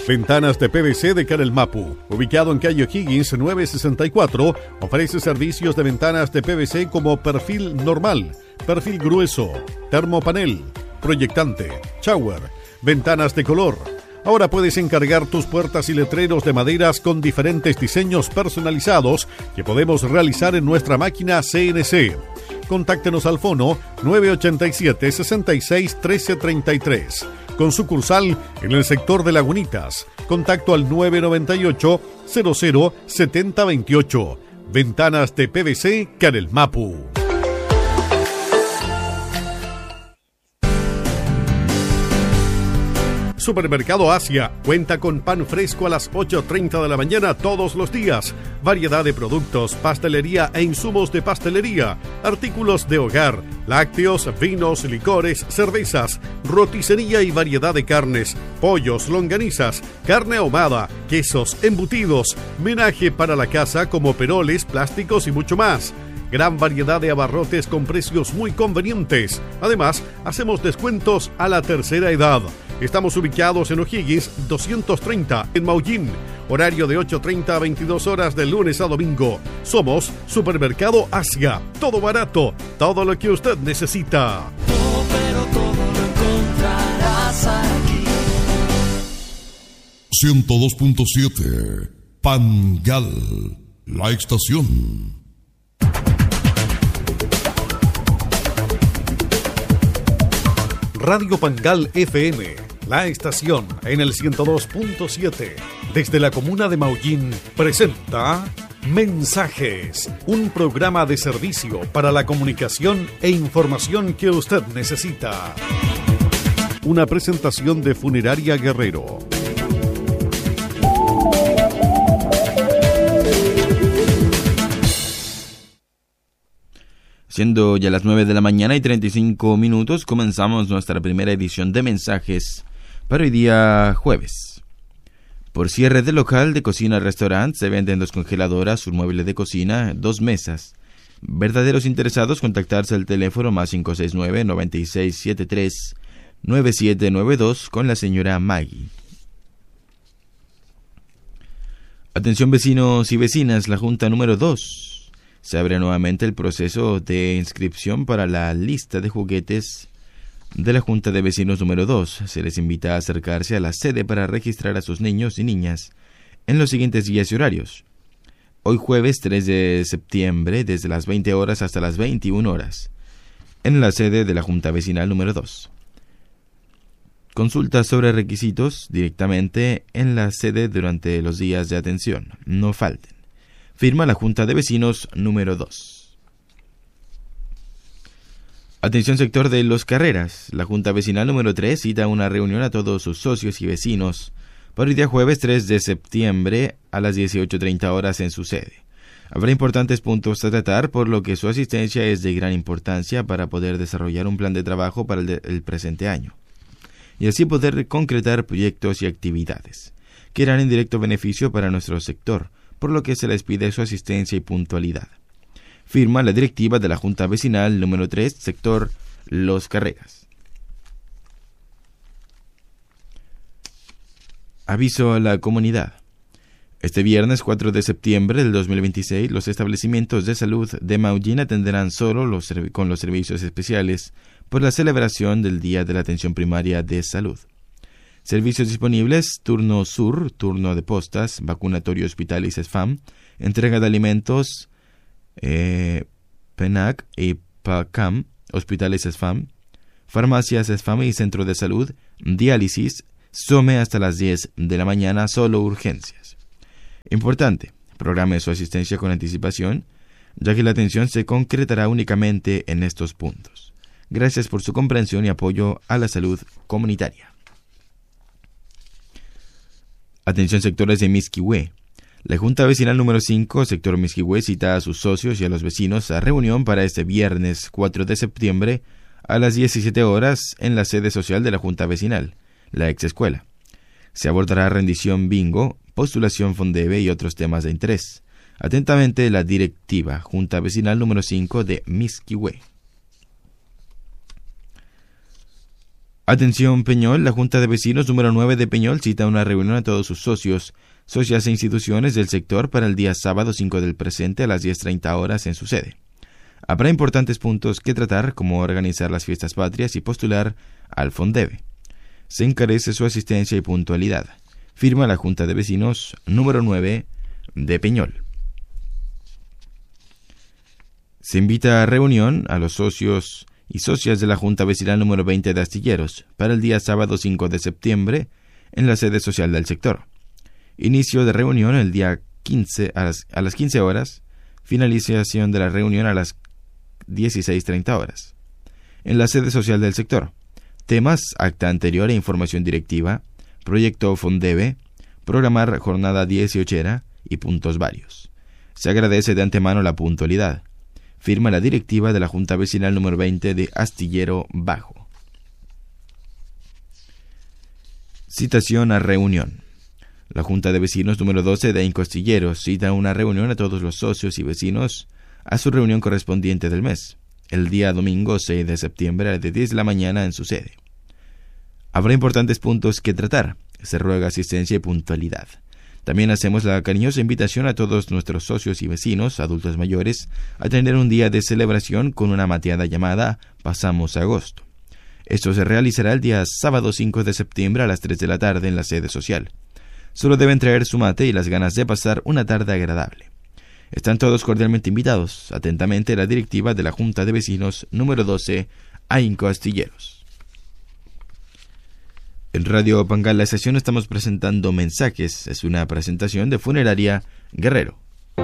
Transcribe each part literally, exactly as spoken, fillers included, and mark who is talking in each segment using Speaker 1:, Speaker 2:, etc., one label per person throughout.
Speaker 1: Ventanas de P V C de Canel Mapu, ubicado en calle O'Higgins nueve sesenta y cuatro, ofrece servicios de ventanas de P V C como perfil normal, perfil grueso, termopanel, proyectante, shower, ventanas de color. Ahora puedes encargar tus puertas y letreros de maderas con diferentes diseños personalizados que podemos realizar en nuestra máquina C N C. Contáctenos al fono nueve ochenta y siete, sesenta y seis, trece treinta y tres. Con sucursal en el sector de Lagunitas. Contacto al nueve noventa y ocho, cero cero, setenta veintiocho. Ventanas de P V C Canel Mapu. Supermercado Asia cuenta con pan fresco a las ocho treinta de la mañana todos los días, variedad de productos, pastelería e insumos de pastelería, artículos de hogar, lácteos, vinos, licores, cervezas, roticería y variedad de carnes, pollos, longanizas, carne ahumada, quesos, embutidos, menaje para la casa como peroles, plásticos y mucho más. Gran variedad de abarrotes con precios muy convenientes. Además, hacemos descuentos a la tercera edad. Estamos ubicados en O'Higgins doscientos treinta, en Maullín. Horario de ocho treinta a veintidós horas de lunes a domingo. Somos Supermercado Asia. Todo barato, todo lo que usted necesita.
Speaker 2: Oh, pero todo lo encontrarás aquí.
Speaker 3: ciento dos punto siete Pangal, la estación.
Speaker 1: Radio Pangal F M, la estación en el ciento dos punto siete, desde la comuna de Maullín, presenta Mensajes, un programa de servicio para la comunicación e información que usted necesita. Una presentación de Funeraria Guerrero.
Speaker 4: Siendo ya las nueve de la mañana y treinta y cinco minutos, comenzamos nuestra primera edición de mensajes para hoy día jueves. Por cierre del local de cocina-restaurante se venden dos congeladoras, un mueble de cocina, dos mesas. Verdaderos interesados, contactarse al teléfono más cinco seis nueve, nueve seis siete tres, nueve siete nueve dos con la señora Maggie. Atención vecinos y vecinas, la Junta número dos. Se abre nuevamente el proceso de inscripción para la lista de juguetes de la Junta de Vecinos número dos. Se les invita a acercarse a la sede para registrar a sus niños y niñas en los siguientes días y horarios. Hoy jueves tres de septiembre, desde las veinte horas hasta las veintiuna horas, en la sede de la Junta Vecinal número dos. Consultas sobre requisitos directamente en la sede durante los días de atención. No falten. Firma la Junta de Vecinos número dos. Atención sector de Los Carreras. La Junta Vecinal número tres cita una reunión a todos sus socios y vecinos para el día jueves tres de septiembre a las dieciocho treinta horas en su sede. Habrá importantes puntos a tratar, por lo que su asistencia es de gran importancia para poder desarrollar un plan de trabajo para el, de, el presente año y así poder concretar proyectos y actividades que irán en directo beneficio para nuestro sector, por lo que se les pide su asistencia y puntualidad. Firma la directiva de la Junta Vecinal número tres, sector Los Carreras. Aviso a la comunidad. Este viernes cuatro de septiembre del dos mil veintiséis, los establecimientos de salud de Maullín atenderán solo los, con los servicios especiales por la celebración del Día de la Atención Primaria de Salud. Servicios disponibles: turno sur, turno de postas, vacunatorio hospital y CESFAM, entrega de alimentos, eh, PENAC y PACAM, hospitales CESFAM, farmacia CESFAM y centro de salud, diálisis, SOME hasta las diez de la mañana, solo urgencias. Importante, programe su asistencia con anticipación, ya que la atención se concretará únicamente en estos puntos. Gracias por su comprensión y apoyo a la salud comunitaria. Atención sectores de Misquihué. La Junta Vecinal número cinco, sector Misquihué, cita a sus socios y a los vecinos a reunión para este viernes cuatro de septiembre a las diecisiete horas en la sede social de la Junta Vecinal, la ex escuela. Se abordará rendición bingo, postulación Fondebe y otros temas de interés. Atentamente, la directiva Junta Vecinal número cinco de Misquihué. Atención Peñol, la Junta de Vecinos número nueve de Peñol cita una reunión a todos sus socios, socias e instituciones del sector para el día sábado cinco del presente a las diez treinta horas en su sede. Habrá importantes puntos que tratar, como organizar las fiestas patrias y postular al Fondeve. Se encarece su asistencia y puntualidad. Firma la Junta de Vecinos número nueve de Peñol. Se invita a reunión a los socios y socias de la Junta Vecinal número veinte de Astilleros para el día sábado cinco de septiembre en la sede social del sector. Inicio de reunión el día quince a las, a las quince horas, finalización de la reunión a las dieciséis treinta horas. En la sede social del sector. Temas: acta anterior e información directiva, proyecto Fondeve, programar jornada dieciochera y puntos varios. Se agradece de antemano la puntualidad. Firma la directiva de la Junta Vecinal número veinte de Astillero Bajo. Citación a reunión. La Junta de Vecinos número doce de Incostilleros cita una reunión a todos los socios y vecinos a su reunión correspondiente del mes, el día domingo seis de septiembre a las diez de la mañana en su sede. Habrá importantes puntos que tratar. Se ruega asistencia y puntualidad. También hacemos la cariñosa invitación a todos nuestros socios y vecinos, adultos mayores, a tener un día de celebración con una mateada llamada Pasamos Agosto. Esto se realizará el día sábado cinco de septiembre a las tres de la tarde en la sede social. Solo deben traer su mate y las ganas de pasar una tarde agradable. Están todos cordialmente invitados. Atentamente, la directiva de la Junta de Vecinos número doce, Ainco Astilleros. En Radio Pangal, la estación, estamos presentando Mensajes. Es una presentación de Funeraria Guerrero.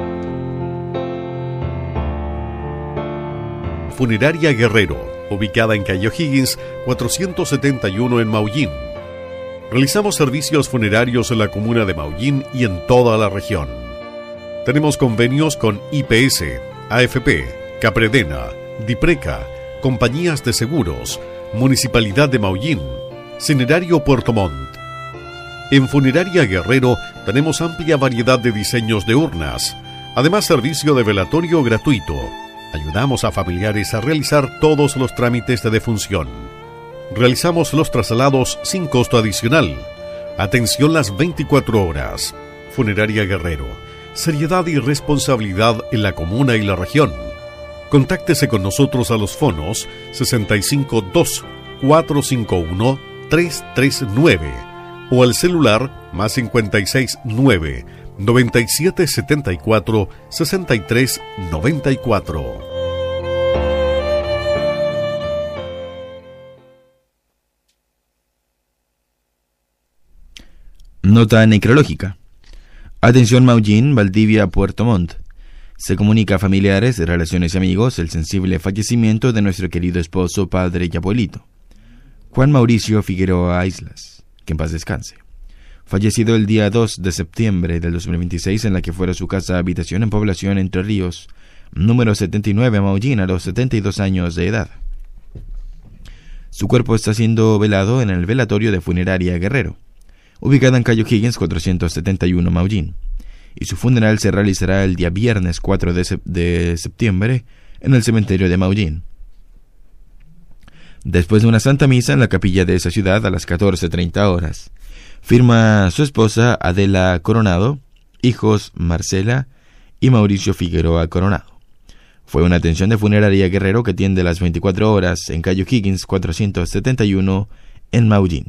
Speaker 1: Funeraria Guerrero, ubicada en calle O'Higgins, cuatrocientos setenta y uno en Maullín. Realizamos servicios funerarios en la comuna de Maullín y en toda la región. Tenemos convenios con I P S, A F P, Capredena, Dipreca, compañías de seguros, Municipalidad de Maullín, Cinerario Puerto Montt. En Funeraria Guerrero tenemos amplia variedad de diseños de urnas, además servicio de velatorio gratuito. Ayudamos a familiares a realizar todos los trámites de defunción. Realizamos los traslados sin costo adicional. Atención las veinticuatro horas. Funeraria Guerrero. Seriedad y responsabilidad en la comuna y la región. Contáctese con nosotros a los fonos sesenta y cinco dos, cuatro cinco uno, tres tres nueve o al celular más cincuenta y seis nueve, noventa y siete setenta y cuatro, sesenta y tres noventa y cuatro.
Speaker 4: Nota necrológica. Atención Maullín, Valdivia, Puerto Montt. Se comunica a familiares, relaciones y amigos el sensible fallecimiento de nuestro querido esposo, padre y abuelito, Juan Mauricio Figueroa Islas, que en paz descanse. Fallecido el día dos de septiembre del dos mil veintiséis en la que fuera su casa habitación en población Entre Ríos, número setenta y nueve, Maullín, a los setenta y dos años de edad. Su cuerpo está siendo velado en el velatorio de Funeraria Guerrero, ubicada en calle O'Higgins cuatrocientos setenta y uno, Maullín, y su funeral se realizará el día viernes cuatro de, sep- de septiembre en el cementerio de Maullín. Después de una santa misa en la capilla de esa ciudad a las catorce treinta horas, firma su esposa Adela Coronado, hijos Marcela y Mauricio Figueroa Coronado. Fue una atención de Funeraria Guerrero que atiende las veinticuatro horas en calle O'Higgins cuatrocientos setenta y uno en Maullín.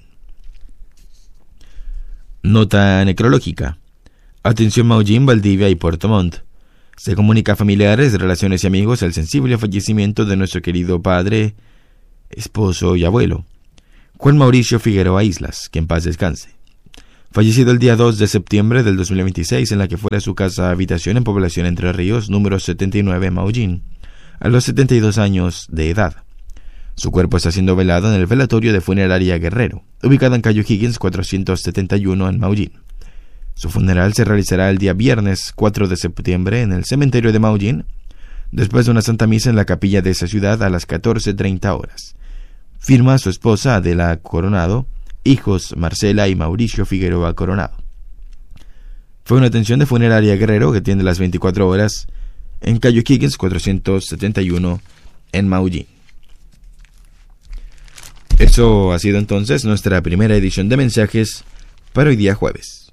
Speaker 4: Nota necrológica. Atención Maullín, Valdivia y Puerto Montt. Se comunica a familiares, relaciones y amigos el sensible fallecimiento de nuestro querido padre, esposo y abuelo, Juan Mauricio Figueroa Islas, que en paz descanse. Fallecido el día dos de septiembre del dos mil veintiséis en la que fuera su casa habitación en población Entre Ríos, número setenta y nueve, Maullín, a los setenta y dos años de edad. Su cuerpo está siendo velado en el velatorio de Funeraria Guerrero, ubicada en calle O'Higgins cuatrocientos setenta y uno en Maullín. Su funeral se realizará el día viernes cuatro de septiembre en el cementerio de Maullín, después de una santa misa en la capilla de esa ciudad a las catorce treinta horas. Firma su esposa Adela Coronado, hijos Marcela y Mauricio Figueroa Coronado. Fue una atención de Funeraria Guerrero que atiende las veinticuatro horas en calle O'Higgins cuatrocientos setenta y uno en Maullín. Eso ha sido entonces nuestra primera edición de mensajes para hoy día jueves.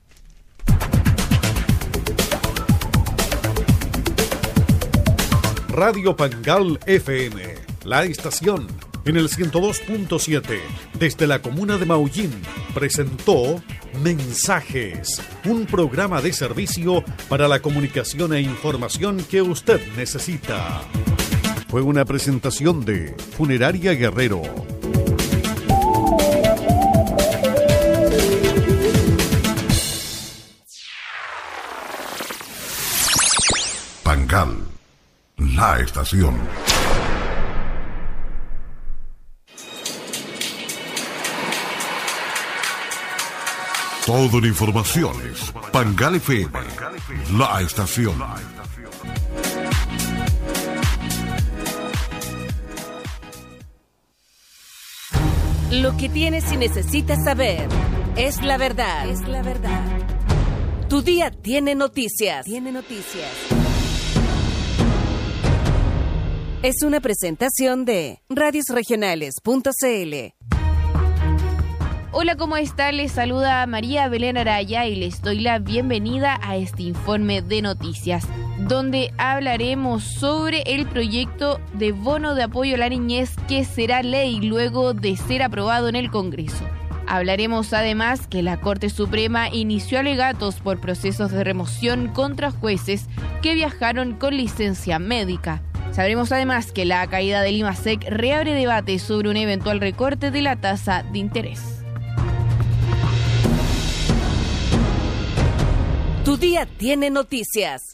Speaker 1: Radio Pangal F M, la estación en el ciento dos punto siete, desde la comuna de Maullín, presentó Mensajes, un programa de servicio para la comunicación e información que usted necesita. Fue una presentación de Funeraria Guerrero.
Speaker 3: Pangal, la estación. Toda la información es Pangal F M, la estación.
Speaker 5: Lo que tienes y necesitas saber es la verdad. Es la verdad. Tu día tiene noticias. Tiene noticias. Es una presentación de radios regionales punto c l.
Speaker 6: Hola, ¿cómo está? Les saluda María Belén Araya y les doy la bienvenida a este informe de noticias, donde hablaremos sobre el proyecto de bono de apoyo a la niñez que será ley luego de ser aprobado en el Congreso. Hablaremos además que la Corte Suprema inició alegatos por procesos de remoción contra jueces que viajaron con licencia médica. Sabremos además que la caída del IMASEC reabre debate sobre un eventual recorte de la tasa de interés.
Speaker 5: Tu día tiene noticias.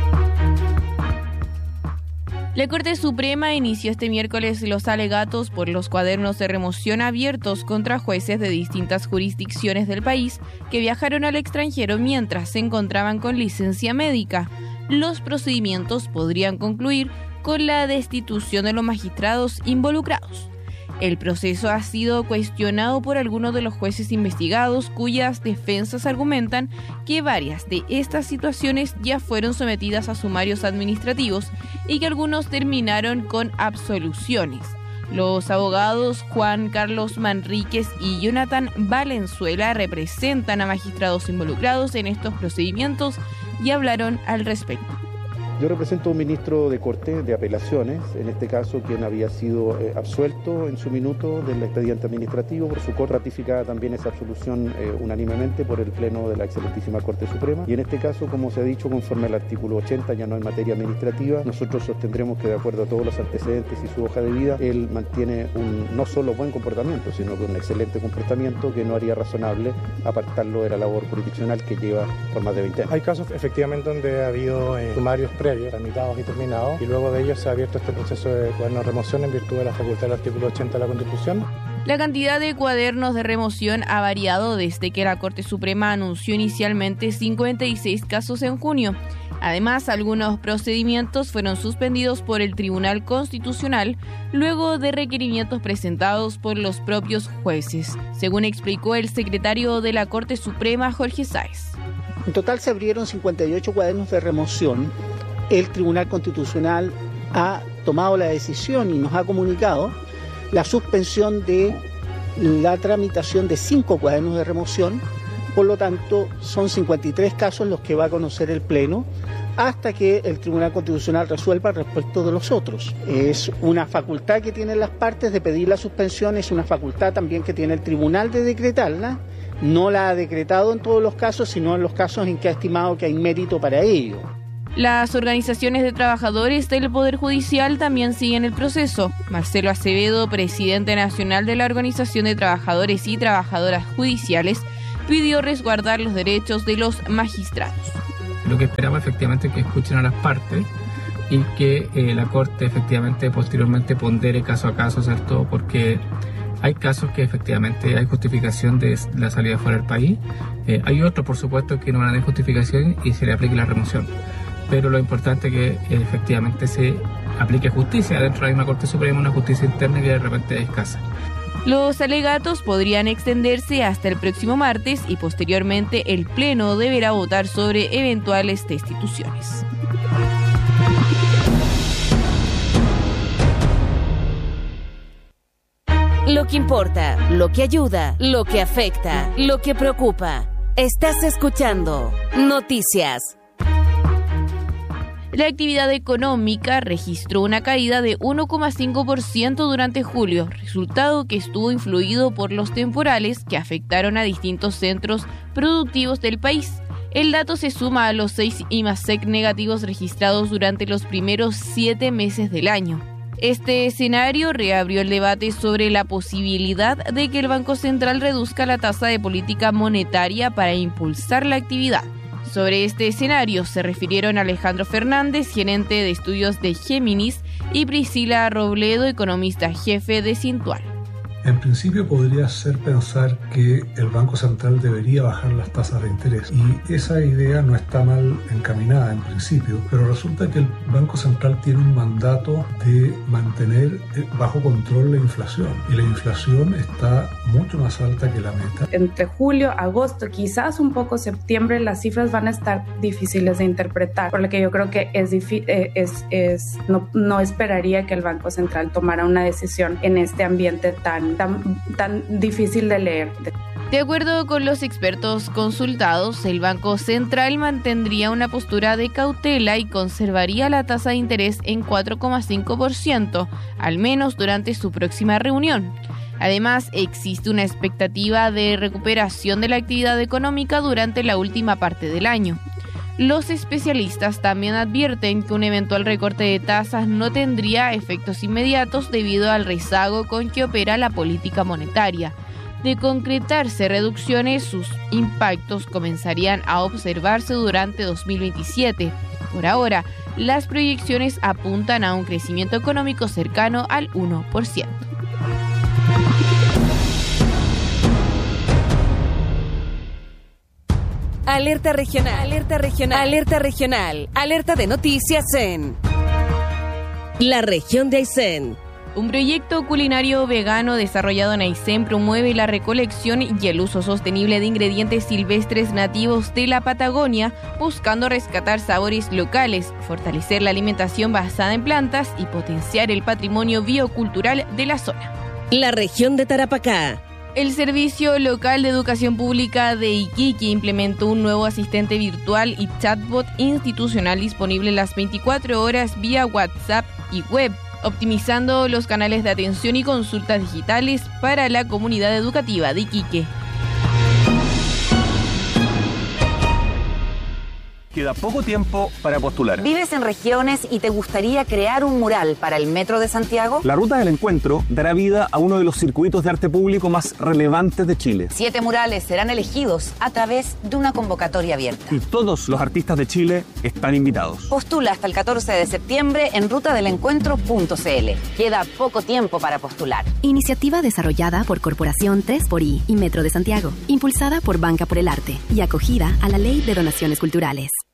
Speaker 6: La Corte Suprema inició este miércoles los alegatos por los cuadernos de remoción abiertos contra jueces de distintas jurisdicciones del país que viajaron al extranjero mientras se encontraban con licencia médica. Los procedimientos podrían concluir con la destitución de los magistrados involucrados. El proceso ha sido cuestionado por algunos de los jueces investigados, cuyas defensas argumentan que varias de estas situaciones ya fueron sometidas a sumarios administrativos y que algunos terminaron con absoluciones. Los abogados Juan Carlos Manríquez y Jonathan Valenzuela representan a magistrados involucrados en estos procedimientos y hablaron al respecto.
Speaker 7: Yo represento a un ministro de Corte de Apelaciones, en este caso quien había sido eh, absuelto en su minuto del expediente administrativo, por su Corte ratificada también esa absolución eh, unánimemente por el Pleno de la Excelentísima Corte Suprema. Y en este caso, como se ha dicho, conforme al artículo ochenta, ya no en materia administrativa, nosotros sostendremos que de acuerdo a todos los antecedentes y su hoja de vida, él mantiene un no solo buen comportamiento, sino que un excelente comportamiento que no haría razonable apartarlo de la labor jurisdiccional que lleva por más de veinte años.
Speaker 8: Hay casos efectivamente donde ha habido eh, sumarios previos, tramitados y terminados, y luego de ellos se ha abierto este proceso de cuaderno de remoción en virtud de la facultad del artículo ochenta de la Constitución.
Speaker 6: La cantidad de cuadernos de remoción ha variado desde que la Corte Suprema anunció inicialmente cincuenta y seis casos en junio. Además, algunos procedimientos fueron suspendidos por el Tribunal Constitucional luego de requerimientos presentados por los propios jueces, según explicó el secretario de la Corte Suprema, Jorge Sáez.
Speaker 9: En total se abrieron cincuenta y ocho cuadernos de remoción. El Tribunal Constitucional ha tomado la decisión y nos ha comunicado la suspensión de la tramitación de cinco cuadernos de remoción. Por lo tanto, son cincuenta y tres casos los que va a conocer el Pleno hasta que el Tribunal Constitucional resuelva respecto de los otros. Es una facultad que tienen las partes de pedir la suspensión, es una facultad también que tiene el Tribunal de decretarla. No la ha decretado en todos los casos, sino en los casos en que ha estimado que hay mérito para ello.
Speaker 6: Las organizaciones de trabajadores del Poder Judicial también siguen el proceso. Marcelo Acevedo, presidente nacional de la Organización de Trabajadores y Trabajadoras Judiciales, pidió resguardar los derechos de los magistrados.
Speaker 10: Lo que esperamos efectivamente es que escuchen a las partes y que eh, la Corte efectivamente posteriormente pondere caso a caso, ¿cierto? Porque hay casos que efectivamente hay justificación de la salida fuera del país. Eh, hay otros, por supuesto, que no van a tener justificación y se le aplique la remoción. Pero lo importante es que eh, efectivamente se aplique justicia dentro de la misma Corte Suprema, una justicia interna que de repente es escasa.
Speaker 6: Los alegatos podrían extenderse hasta el próximo martes y posteriormente el Pleno deberá votar sobre eventuales destituciones.
Speaker 5: Lo que importa, lo que ayuda, lo que afecta, lo que preocupa. Estás escuchando Noticias.
Speaker 6: La actividad económica registró una caída de uno coma cinco por ciento durante julio, resultado que estuvo influido por los temporales que afectaron a distintos centros productivos del país. El dato se suma a los seis IMASEC negativos registrados durante los primeros siete meses del año. Este escenario reabrió el debate sobre la posibilidad de que el Banco Central reduzca la tasa de política monetaria para impulsar la actividad. Sobre este escenario se refirieron Alejandro Fernández, gerente de estudios de Géminis, y Priscila Robledo, economista jefe de Cintual.
Speaker 11: En principio podría ser pensar que el Banco Central debería bajar las tasas de interés y esa idea no está mal encaminada en principio, pero resulta que el Banco Central tiene un mandato de mantener bajo control la inflación y la inflación está mucho más alta que la meta.
Speaker 12: Entre julio, agosto, quizás un poco septiembre, las cifras van a estar difíciles de interpretar, por lo que yo creo que es, difi- es, es no, no esperaría que el Banco Central tomara una decisión en este ambiente tan Tan, tan difícil de leer.
Speaker 6: De acuerdo con los expertos consultados, el Banco Central mantendría una postura de cautela y conservaría la tasa de interés en cuatro coma cinco por ciento, al menos durante su próxima reunión. Además, existe una expectativa de recuperación de la actividad económica durante la última parte del año. Los especialistas también advierten que un eventual recorte de tasas no tendría efectos inmediatos debido al rezago con que opera la política monetaria. De concretarse reducciones, sus impactos comenzarían a observarse durante dos mil veintisiete. Por ahora, las proyecciones apuntan a un crecimiento económico cercano al uno por ciento.
Speaker 5: Alerta regional, alerta regional, alerta regional, alerta de noticias en la región de Aysén.
Speaker 6: Un proyecto culinario vegano desarrollado en Aysén promueve la recolección y el uso sostenible de ingredientes silvestres nativos de la Patagonia, buscando rescatar sabores locales, fortalecer la alimentación basada en plantas y potenciar el patrimonio biocultural de la zona.
Speaker 5: La región de Tarapacá.
Speaker 6: El Servicio Local de Educación Pública de Iquique implementó un nuevo asistente virtual y chatbot institucional disponible las veinticuatro horas vía WhatsApp y web, optimizando los canales de atención y consultas digitales para la comunidad educativa de Iquique.
Speaker 13: Queda poco tiempo para postular.
Speaker 14: ¿Vives en regiones y te gustaría crear un mural para el Metro de Santiago?
Speaker 13: La Ruta del Encuentro dará vida a uno de los circuitos de arte público más relevantes de Chile.
Speaker 14: Siete murales serán elegidos a través de una convocatoria abierta.
Speaker 13: Y todos los artistas de Chile están invitados.
Speaker 14: Postula hasta el catorce de septiembre en ruta del encuentro punto c l. Queda poco tiempo para postular.
Speaker 15: Iniciativa desarrollada por Corporación tres por I y Metro de Santiago, impulsada por Banca por el Arte y acogida a la Ley de Donaciones Culturales.